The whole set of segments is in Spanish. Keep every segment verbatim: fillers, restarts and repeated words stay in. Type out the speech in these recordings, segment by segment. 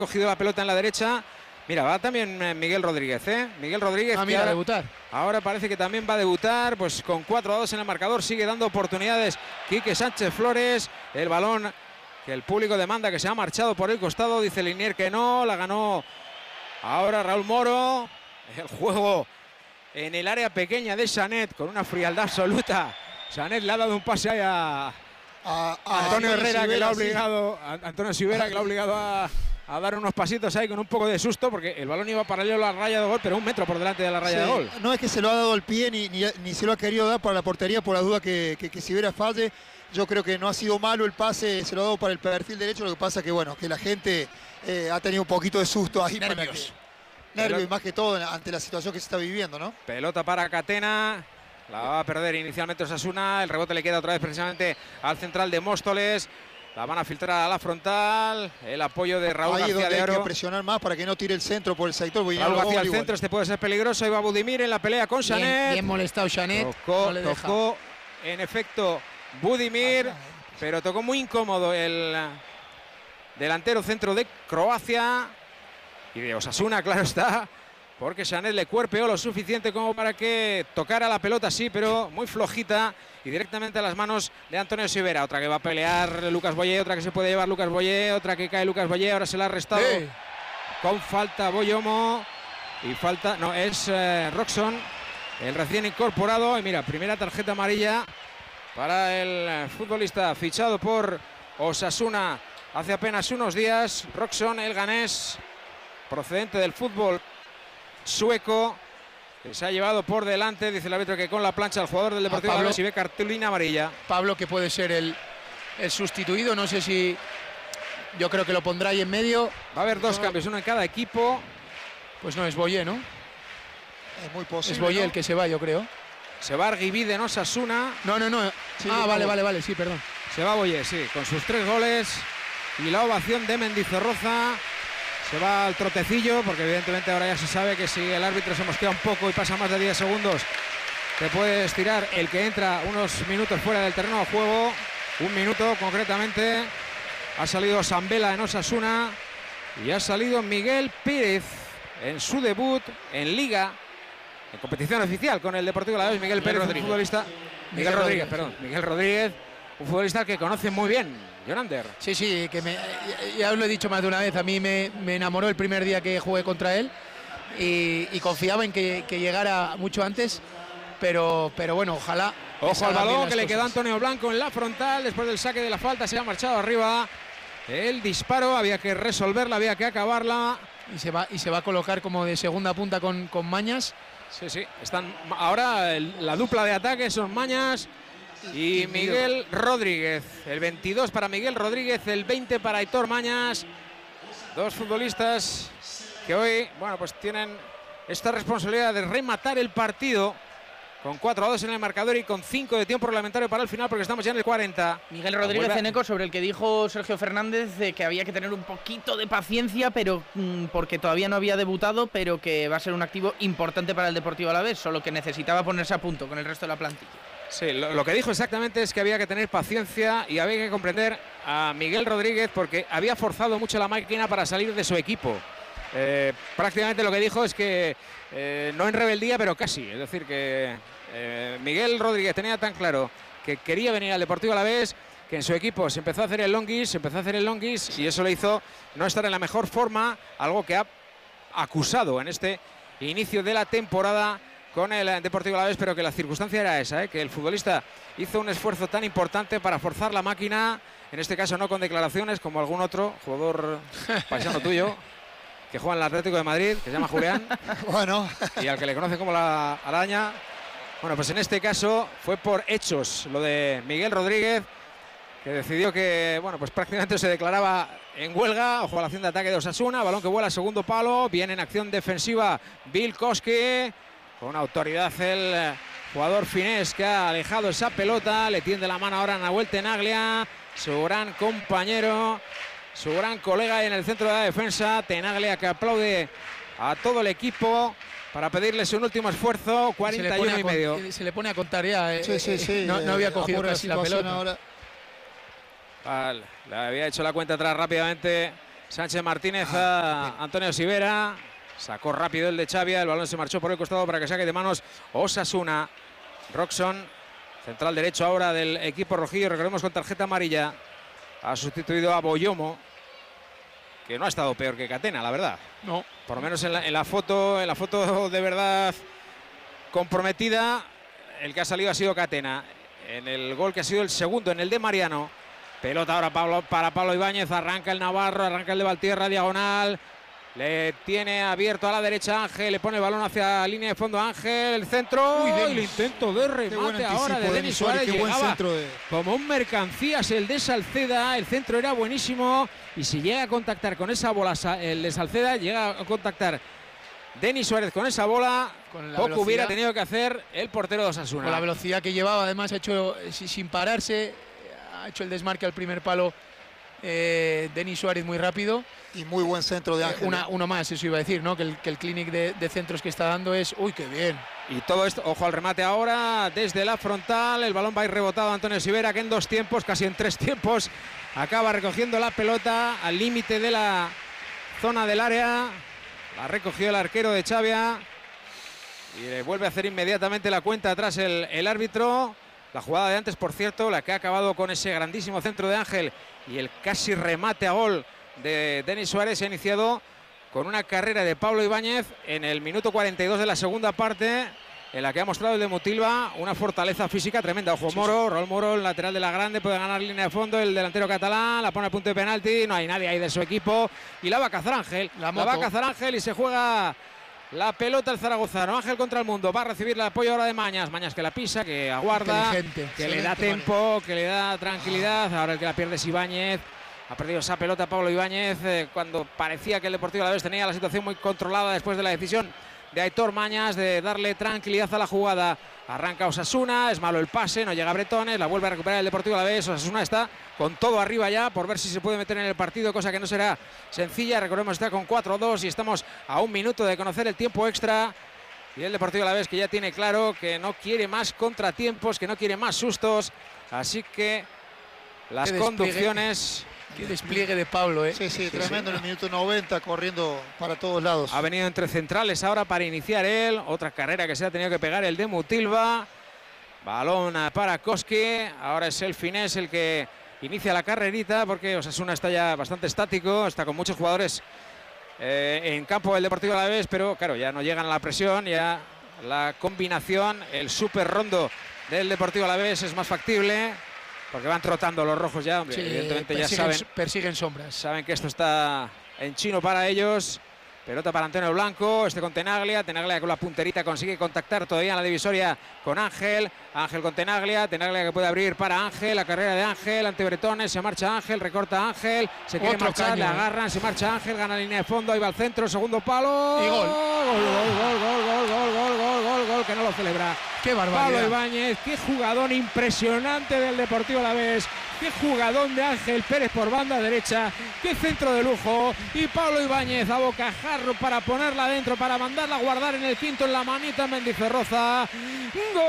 cogido la pelota en la derecha. Mira, va también Miguel Rodríguez, ¿eh? Miguel Rodríguez. Ah, mira, ahora, debutar. Ahora parece que también va a debutar, pues con cuatro a dos en el marcador. Sigue dando oportunidades Quique Sánchez Flores. El balón que el público demanda, que se ha marchado por el costado. Dice Linier que no, la ganó ahora Raúl Moro. El juego en el área pequeña de Sanet con una frialdad absoluta. Sanet le ha dado un pase ahí a, a, a Antonio, Antonio Herrera, Sivera, que le ha obligado, sí. a Antonio Sivera, que le ha obligado a, a dar unos pasitos ahí con un poco de susto, porque el balón iba paralelo a la raya de gol, pero un metro por delante de la raya sí, de gol. No es que se lo ha dado el pie ni, ni, ni se lo ha querido dar para la portería por la duda que, que, que Sivera falle. Yo creo que no ha sido malo el pase, se lo ha dado para el perfil derecho. Lo que pasa que, bueno, que la gente eh, ha tenido un poquito de susto ahí. Nervios. Nervios, más que todo ante la situación que se está viviendo, ¿no? Pelota para Catena. La va a perder inicialmente Osasuna. El rebote le queda otra vez precisamente al central de Móstoles. La van a filtrar a la frontal. El apoyo de Raúl Ahí García de Oro. Hay que presionar más para que no tire el centro por el sector. Raúl García al centro, este puede ser peligroso. Ahí va Budimir en la pelea con Sanet. Bien, bien molestado Sanet. Tocó, no tocó en efecto Budimir, ah, pero tocó muy incómodo el delantero centro de Croacia. Y de Osasuna, claro está, porque Sanet le cuerpeó lo suficiente como para que tocara la pelota, sí, pero muy flojita y directamente a las manos de Antonio Sivera. Otra que va a pelear Lucas Boyé, otra que se puede llevar Lucas Boyé, otra que cae Lucas Boyé, ahora se la ha arrestado sí. con falta Boyomo y falta, no, es eh, Roxon, el recién incorporado. Y mira, primera tarjeta amarilla para el futbolista fichado por Osasuna hace apenas unos días, Roxon, el ganés, procedente del fútbol sueco, que se ha llevado por delante, dice el árbitro que con la plancha al jugador del Deportivo Alavés y ve cartulina amarilla. Pablo, que puede ser el, el sustituido, no sé si, yo creo que lo pondrá ahí en medio. Va a haber dos no, cambios, uno en cada equipo. Pues no, es Boyé, ¿no? Es muy posible, Es Boyé, ¿no?, el que se va, yo creo. Se va Arguibide en Osasuna. No, no, no. Sí, ah, vale, vale, vale, sí, perdón. Se va Boyé, sí, con sus tres goles y la ovación de Mendizorroza. Se va al trotecillo, porque evidentemente ahora ya se sabe que si el árbitro se mosquea un poco y pasa más de diez segundos, te puede estirar el que entra unos minutos fuera del terreno de juego. Un minuto concretamente. Ha salido Sambela en Osasuna y ha salido Miguel Pérez en su debut en Liga, en competición oficial con el Deportivo Alavés. Miguel, Miguel Pérez, Rodríguez. Un futbolista. Miguel, Miguel Rodríguez, Rodríguez, perdón. Miguel Rodríguez, un futbolista que conoce muy bien Jonander. Sí, sí, que me, ya os lo he dicho más de una vez, a mí me, me enamoró el primer día que jugué contra él y, y confiaba en que, que llegara mucho antes, pero, pero bueno, ojalá. Ojo al balón que le quedó a Antonio Blanco en la frontal después del saque de la falta, se ha marchado arriba el disparo, había que resolverla, había que acabarla. Y se va, y se va a colocar como de segunda punta con, con Mañas. Sí, sí, están ahora el, la dupla de ataque son Mañas y Miguel Rodríguez. El veintidós para Miguel Rodríguez, el veinte para Aitor Mañas. Dos futbolistas que hoy, bueno, pues tienen esta responsabilidad de rematar el partido con cuatro a dos en el marcador y con cinco de tiempo reglamentario para el final, porque estamos ya en el cuarenta. Miguel Rodríguez Eneco, sobre el que dijo Sergio Fernández de que había que tener un poquito de paciencia, pero mmm, porque todavía no había debutado, pero que va a ser un activo importante para el Deportivo Alavés, solo que necesitaba ponerse a punto con el resto de la plantilla. Sí, lo, lo que dijo exactamente es que había que tener paciencia y había que comprender a Miguel Rodríguez porque había forzado mucho la máquina para salir de su equipo. Eh, prácticamente lo que dijo es que eh, no en rebeldía, pero casi. Es decir, que eh, Miguel Rodríguez tenía tan claro que quería venir al Deportivo Alavés, que en su equipo se empezó a hacer el longuis, se empezó a hacer el longuis y eso le hizo no estar en la mejor forma, algo que ha acusado en este inicio de la temporada con el Deportivo Alavés, pero que la circunstancia era esa, ¿eh? Que el futbolista hizo un esfuerzo tan importante para forzar la máquina, en este caso no con declaraciones como algún otro jugador paisano tuyo que juega en el Atlético de Madrid, que se llama Julián, bueno, y al que le conoce como la araña. Bueno, pues en este caso fue por hechos lo de Miguel Rodríguez, que decidió que, bueno, pues prácticamente se declaraba en huelga. Ojo a la acción de ataque de Osasuna, balón que vuela a segundo palo, viene en acción defensiva Vilkoski, con autoridad el jugador finés que ha alejado esa pelota, le tiende la mano ahora a Nahuel Tenaglia, su gran compañero, su gran colega en el centro de la defensa. Tenaglia que aplaude a todo el equipo para pedirles un último esfuerzo. cuarenta y uno y medio. Se le pone a contar ya. Eh, sí, sí, sí. No, no había cogido casi la pelota. Ahora. Vale, le había hecho la cuenta atrás rápidamente Sánchez Martínez a Antonio Sivera. Sacó rápido el de Xavia. El balón se marchó por el costado para que saque de manos Osasuna. Roxon, central derecho ahora del equipo rojillo. Recordemos con tarjeta amarilla. Ha sustituido a Boyomo, que no ha estado peor que Catena, la verdad. No. Por lo menos en la, en la foto, en la foto de verdad comprometida, el que ha salido ha sido Catena. En el gol que ha sido el segundo, en el de Mariano. Pelota ahora Pablo, para Pablo Ibáñez. Arranca el Navarro, arranca el de Valtierra, diagonal. Le tiene abierto a la derecha Ángel, le pone el balón hacia la línea de fondo Ángel, el centro. Uy, el intento de remate ahora de Denis Suárez. Qué buen centro de... como un mercancías el de Salceda. El centro era buenísimo. Y si llega a contactar con esa bola el de Salceda, llega a contactar Denis Suárez con esa bola, con poco velocidad hubiera tenido que hacer el portero de Osasuna. Con la velocidad que llevaba, además ha hecho sin pararse, ha hecho el desmarque al primer palo eh, Denis Suárez muy rápido. Y muy buen centro de Ángel. Una, uno más, eso iba a decir, ¿no? Que el, que el clinic de, de centros que está dando es... ¡Uy, qué bien! Y todo esto, ojo al remate ahora, desde la frontal. El balón va a ir rebotado a Antonio Sivera, que en dos tiempos, casi en tres tiempos, acaba recogiendo la pelota al límite de la zona del área. La recogió el arquero de Xavia. Y le vuelve a hacer inmediatamente la cuenta atrás el, el árbitro. La jugada de antes, por cierto, la que ha acabado con ese grandísimo centro de Ángel y el casi remate a gol de Denis Suárez, se ha iniciado con una carrera de Pablo Ibáñez en el minuto cuarenta y dos de la segunda parte, en la que ha mostrado el de Motilva una fortaleza física tremenda. Ojo, Moro, Raúl Moro, el lateral de la grande, puede ganar línea de fondo, el delantero catalán, la pone a punto de penalti, no hay nadie ahí de su equipo y la va a cazar Ángel, la, la va a cazar Ángel y se juega la pelota el zaragozano. Ángel contra el mundo, va a recibir el apoyo ahora de Mañas, Mañas que la pisa, que aguarda, que le da tiempo, que le da tranquilidad. Ahora el que la pierde es Ibáñez. Ha perdido esa pelota Pablo Ibáñez eh, cuando parecía que el Deportivo Alavés tenía la situación muy controlada después de la decisión de Aitor Mañas de darle tranquilidad a la jugada. Arranca Osasuna, es malo el pase, no llega a Bretones, la vuelve a recuperar el Deportivo Alavés. Osasuna está con todo arriba ya por ver si se puede meter en el partido, cosa que no será sencilla. Recordemos, está con cuatro dos y estamos a un minuto de conocer el tiempo extra. Y el Deportivo Alavés, que ya tiene claro que no quiere más contratiempos, que no quiere más sustos. Así que las conducciones... Qué despliegue de Pablo, ¿eh? Sí, sí, tremendo en el minuto noventa, corriendo para todos lados. Ha venido entre centrales ahora para iniciar él. Otra carrera que se ha tenido que pegar el de Mutilva. Balón para Koski. Ahora es el finés el que inicia la carrerita, porque Osasuna está ya bastante estático. Está con muchos jugadores eh, en campo del Deportivo Alavés, pero claro, ya no llegan a la presión. Ya la combinación, el súper rondo del Deportivo Alavés es más factible. Porque van trotando los rojos ya, hombre. Sí, evidentemente ya saben, persiguen sombras. Saben que esto está en chino para ellos. Pelota para Antonio Blanco, este con Tenaglia. Tenaglia con la punterita consigue contactar todavía en la divisoria con Ángel. Ángel con Tenaglia. Tenaglia que puede abrir para Ángel. La carrera de Ángel ante Bretones. Se marcha Ángel, recorta Ángel. Se quiere Otro marchar, caño, le agarran. Se marcha Ángel, gana la línea de fondo. Ahí va al centro, segundo palo. Y gol. Gol, gol, gol, gol, gol, gol, gol, gol, gol, gol, que no lo celebra. Qué barbaridad. Pablo Ibáñez, qué jugadón impresionante del Deportivo Alavés. Qué jugadón de Ángel Pérez por banda derecha. Qué centro de lujo. Y Pablo Ibáñez a bocajarro para ponerla dentro, para mandarla a guardar en el quinto en la manita Mendizorroza. ¡Gol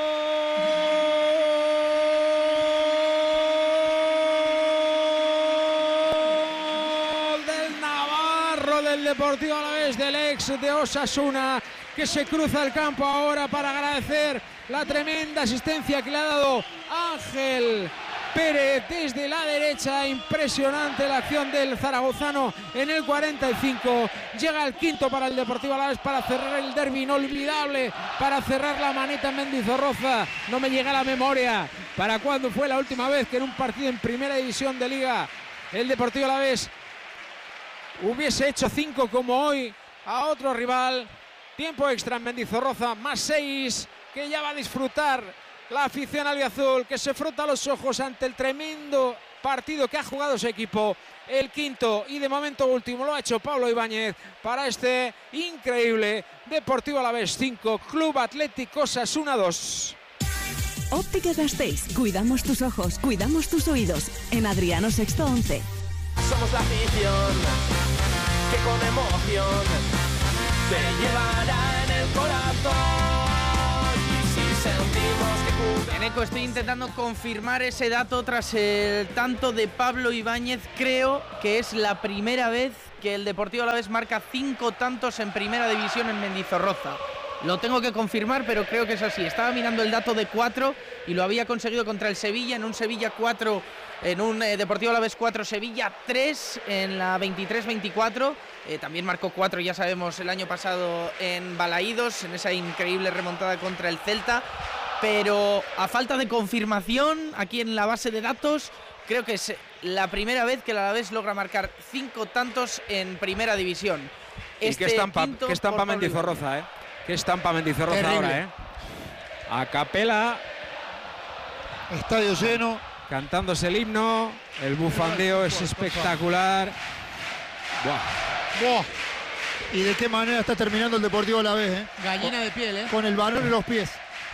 del Navarro, del Deportivo Alavés, del ex de Osasuna, que se cruza el campo ahora para agradecer la tremenda asistencia que le ha dado Ángel Pérez desde la derecha. Impresionante la acción del zaragozano en el cuarenta y cinco. Llega el quinto para el Deportivo Alavés para cerrar el derbi inolvidable, para cerrar la manita en Mendizorroza. No me llega a la memoria para cuándo fue la última vez que en un partido en primera división de Liga el Deportivo Alavés hubiese hecho cinco como hoy a otro rival. Tiempo extra en Mendizorroza, más seis, que ya va a disfrutar la afición albiazul, que se frota los ojos ante el tremendo partido que ha jugado su equipo. El quinto y de momento último lo ha hecho Pablo Ibáñez para este increíble Deportivo Alavés cinco, Club Atlético Osasuna dos. Óptica Gasteiz, cuidamos tus ojos, cuidamos tus oídos. En Adriano Sexto once. Somos la afición que con emoción te llevará en el corazón. Y si sentimos que Eneco, estoy intentando confirmar ese dato tras el tanto de Pablo Ibáñez. Creo que es la primera vez que el Deportivo Alavés marca cinco tantos en primera división en Mendizorroza. Lo tengo que confirmar, pero creo que es así. Estaba mirando el dato de cuatro y lo había conseguido contra el Sevilla, en un Sevilla cuatro, en un eh, Deportivo Alavés cuatro, Sevilla tres, en la veintitrés veinticuatro. Eh, también marcó cuatro, ya sabemos, el año pasado en Balaídos, en esa increíble remontada contra el Celta. Pero a falta de confirmación, aquí en la base de datos, creo que es la primera vez que el Alavés logra marcar cinco tantos en primera división. Este y qué estampa, qué estampa Mendizorroza, ¿eh? Qué estampa Mendizorroza Terrible. ahora, ¿eh? A capela. Estadio lleno. Cantándose el himno. El bufandeo es espectacular. Buah. Buah. Y de qué manera está terminando el Deportivo Alavés, ¿eh? Gallina de piel, ¿eh? Con el balón en los pies.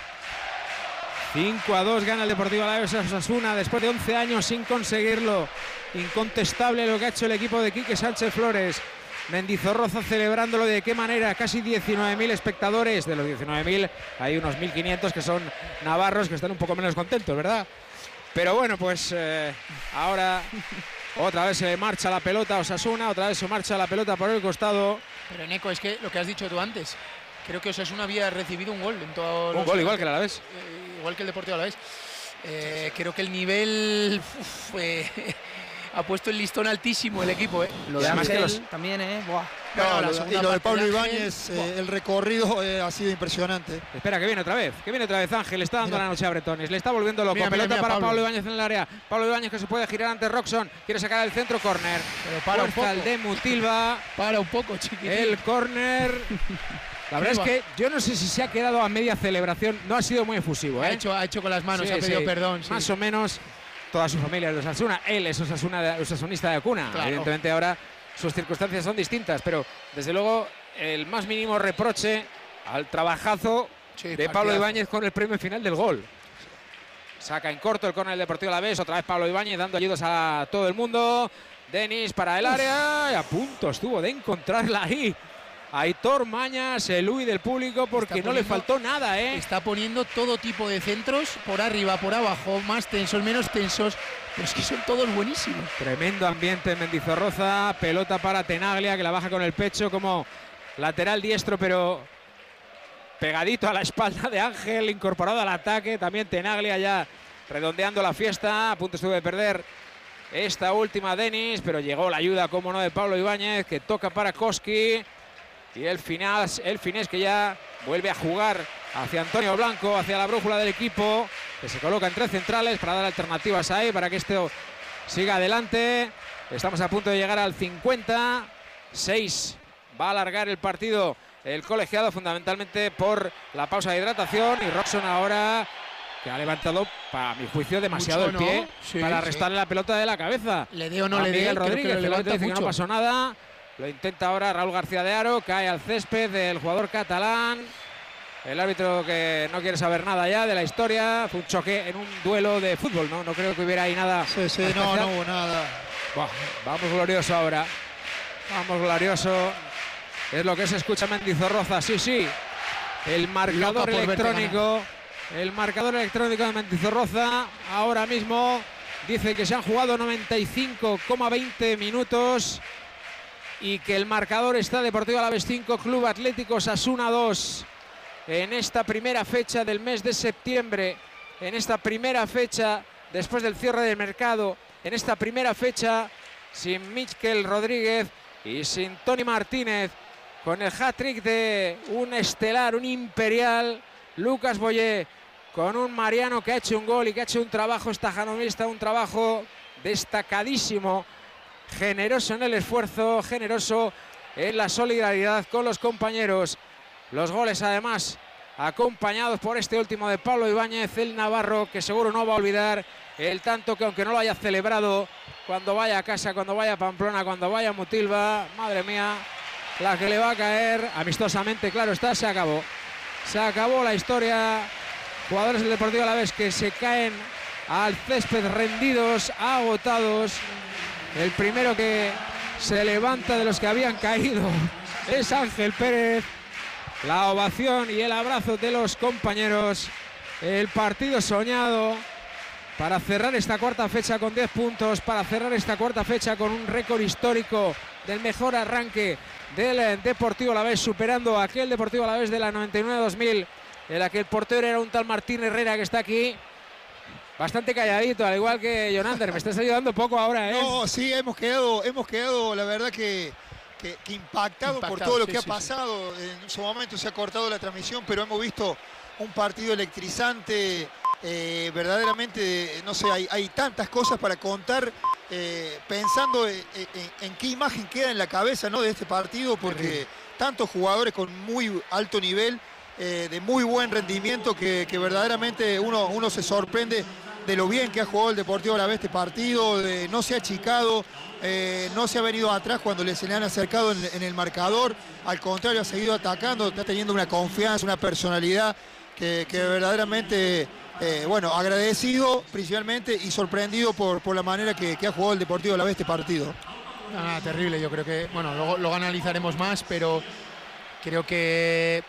cinco a dos gana el Deportivo Alavés a Osasuna después de once años sin conseguirlo. Incontestable lo que ha hecho el equipo de Quique Sánchez Flores. Mendizorroza celebrándolo de qué manera, casi diecinueve mil espectadores. De los diecinueve mil hay unos mil quinientos que son navarros, que están un poco menos contentos, ¿verdad? Pero bueno, pues eh, ahora otra vez se marcha la pelota a Osasuna, otra vez se marcha la pelota por el costado. Pero Eneco, es que lo que has dicho tú antes, creo que Osasuna había recibido un gol en todos Un los gol igual que el Alavés. eh, igual que el Deportivo Alavés. Eh, creo que el nivel uf, eh, ha puesto el listón altísimo el equipo, ¿eh? Lo de Además que Ángel los- también, ¿eh? Buah. No, Bueno, la lo- segunda y lo de parte Pablo de Ángel, Ibáñez, buah. eh, el recorrido eh, ha sido impresionante. Espera, que viene otra vez, que viene otra vez Ángel, está dando Mira. la noche a Bretones, le está volviendo loco. Mira, mira, Pelota mira, para Pablo. Pablo Ibáñez en el área. Pablo Ibáñez que se puede girar ante Roxon, quiere sacar el centro, córner. Pero para un Fuerza el poco. de Mutilva, Para un poco, chiquitín. el córner. La verdad es que yo no sé si se ha quedado a media celebración, no ha sido muy efusivo, ha, ¿eh? hecho, ha hecho con las manos, Sí, ha pedido sí, perdón. Sí. Más o menos toda su familia es de Osasuna. Él es Osasuna de, osasunista de cuna. Claro. Evidentemente ahora sus circunstancias son distintas, pero desde luego el más mínimo reproche al trabajazo Sí, de partidazo. Pablo Ibáñez con el premio final del gol. Saca en corto el córner del Deportivo Alavés, otra vez Pablo Ibáñez dando ayudas a todo el mundo. Denis para el área y a punto estuvo de encontrarla ahí. Aitor Mañas, el huí del público porque Está no le poniendo- faltó nada, ¿eh? Está poniendo todo tipo de centros, por arriba, por abajo, más tensos, menos tensos, pero es que son todos buenísimos. Tremendo ambiente en Mendizorroza, pelota para Tenaglia que la baja con el pecho como lateral diestro, pero pegadito a la espalda de Ángel, incorporado al ataque. También Tenaglia ya redondeando la fiesta, a punto estuvo de perder esta última Denis, pero llegó la ayuda, como no, de Pablo Ibáñez, que toca para Koski. Y el final, el finés que ya vuelve a jugar hacia Antonio Blanco, hacia la brújula del equipo, que se coloca entre centrales para dar alternativas ahí, para que esto siga adelante. Estamos a punto de llegar al cincuenta seis. Va a alargar el partido el colegiado, fundamentalmente por la pausa de hidratación. Y Roxon ahora, que ha levantado, para mi juicio, demasiado Mucho, el pie ¿no? Sí, para sí. restarle la pelota de la cabeza. Le dé o no a le dé, Miguel creo que Rodríguez. lo El levanta árbitro dice que no mucho. pasó nada. Lo intenta ahora Raúl García de Haro, cae al césped del jugador catalán. El árbitro que no quiere saber nada ya de la historia. Fue un choque en un duelo de fútbol, ¿no? No creo que hubiera ahí nada. Sí, sí, no, especial. no hubo nada. Buah, vamos glorioso ahora. Vamos glorioso. Es lo que se escucha en Mendizorroza, sí, sí. El marcador Loca por verte electrónico. El marcador electrónico de Mendizorroza ahora mismo dice que se han jugado noventa y cinco coma veinte minutos y que el marcador está Deportivo Alavés cinco, Club Atlético Osasuna dos. En esta primera fecha del mes de septiembre, en esta primera fecha después del cierre del mercado, en esta primera fecha sin Mikel Rodríguez y sin Tony Martínez, con el hat-trick de un estelar, un imperial, Lucas Boyé, con un Mariano que ha hecho un gol y que ha hecho un trabajo estajanovista, un trabajo destacadísimo, generoso en el esfuerzo, generoso en la solidaridad con los compañeros. Los goles además acompañados por este último de Pablo Ibáñez, el navarro, que seguro no va a olvidar el tanto que, aunque no lo haya celebrado, cuando vaya a casa, cuando vaya a Pamplona, cuando vaya a Mutilva, madre mía, la que le va a caer amistosamente, claro está, se acabó. Se acabó la historia. Jugadores del Deportivo Alavés que se caen al césped rendidos, agotados. El primero que se levanta de los que habían caído es Ángel Pérez. La ovación y el abrazo de los compañeros. el partido soñado para cerrar esta cuarta fecha con diez puntos, para cerrar esta cuarta fecha con un récord histórico del mejor arranque del Deportivo Alavés, superando a aquel Deportivo Alavés de la noventa y nueve dos mil, en la que el portero era un tal Martín Herrera, que está aquí bastante calladito, al igual que Jonander. Me estás ayudando poco ahora, ¿eh? No, sí, hemos quedado, hemos quedado, la verdad que, que, que impactado, impactado por todo lo sí, que sí, ha pasado. Sí. En su momento se ha cortado la transmisión, pero hemos visto un partido electrizante. Eh, verdaderamente, no sé, hay, hay tantas cosas para contar, eh, pensando en, en, en qué imagen queda en la cabeza, ¿no?, de este partido, porque tantos jugadores con muy alto nivel, eh, de muy buen rendimiento, que, que verdaderamente uno, uno se sorprende de lo bien que ha jugado el Deportivo Alavés este partido, de, no se ha achicado, eh, no se ha venido atrás cuando le, se le han acercado en, en el marcador, al contrario, ha seguido atacando, está teniendo una confianza, una personalidad que, que verdaderamente... Eh, bueno, agradecido principalmente y sorprendido por, por la manera que, que ha jugado el Deportivo Alavés este partido. Ah, terrible, yo creo que, bueno, luego, luego analizaremos más, pero creo que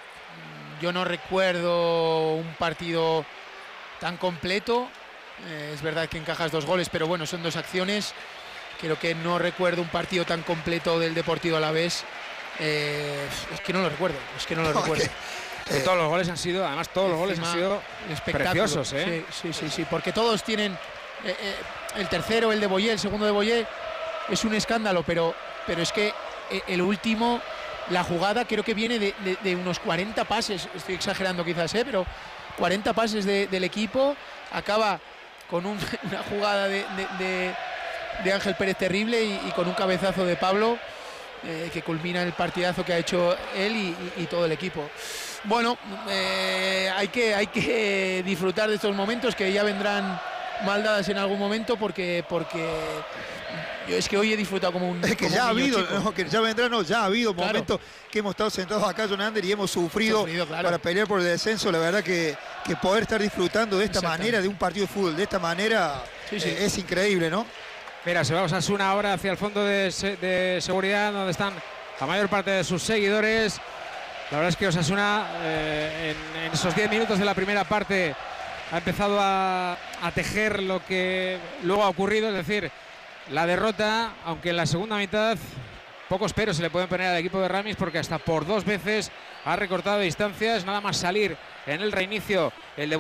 yo no recuerdo un partido tan completo. Eh, es verdad que encajas dos goles, pero bueno, son dos acciones. Creo que no recuerdo un partido tan completo del Deportivo Alavés. Eh, es que no lo recuerdo, es que no lo no, recuerdo. Que... Eh, todos los goles han sido, además todos los goles han sido preciosos, ¿eh? Sí, sí, sí, sí, porque todos tienen, eh, eh, el tercero, el de Boyé, el segundo de Boyé, es un escándalo, pero, pero es que eh, el último, la jugada creo que viene de, de, de unos cuarenta pases, estoy exagerando quizás, ¿eh? Pero cuarenta pases de, del equipo, acaba con un, una jugada de, de, de, de Ángel Pérez terrible y, y con un cabezazo de Pablo, eh, que culmina el partidazo que ha hecho él y, y, y todo el equipo. Bueno, eh, hay, que, hay que disfrutar de estos momentos que ya vendrán mal dadas en algún momento, porque porque yo es que hoy he disfrutado como un es que como ya un ha niño habido chico. No, que ya vendrán, no, ya ha habido claro. momentos que hemos estado sentados acá, Jonander, y hemos sufrido, sufrido claro. para pelear por el descenso. La verdad que, que poder estar disfrutando de esta manera, de un partido de fútbol, de esta manera, sí, sí. Eh, es increíble, ¿no? Mira, se va Osasuna ahora hacia el fondo de, de seguridad, donde están la mayor parte de sus seguidores. La verdad es que Osasuna eh, en, en esos diez minutos de la primera parte ha empezado a, a tejer lo que luego ha ocurrido, es decir, la derrota, aunque en la segunda mitad pocos peros se le pueden poner al equipo de Ramis, porque hasta por dos veces ha recortado distancias, nada más salir en el reinicio el de